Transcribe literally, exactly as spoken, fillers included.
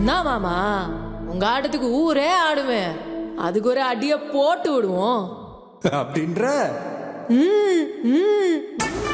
என்ன மாமா உங்க ஆட்டத்துக்கு ஊரே ஆடுமே, அதுக்கு ஒரு அடிய போட்டு விடுவோம் அப்படின்ற ம் ம்